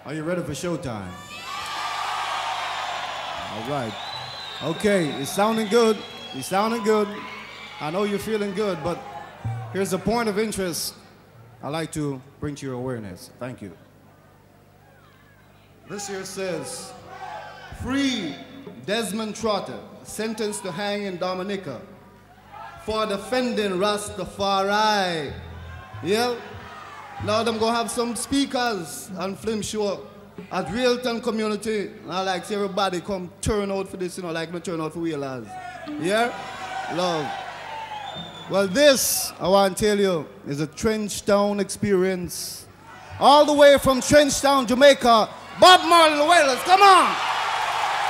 Are you ready for showtime? All right. Okay, it's sounding good. It's sounding good. I know you're feeling good, but here's a point of interest I'd like to bring to your awareness. Thank you. This here says, free Desmond Trotter, sentenced to hang in Dominica for defending Rastafari. Yeah? Now them gonna have some speakers on film show at Realton Community. And I like to see everybody come turn out for this, you know, like me turn out for wheelers. Yeah? Love. Well, this, I want to tell you, is a Trenchtown experience. All the way from Trenchtown, Jamaica, Bob Marley, the Wailers, come on!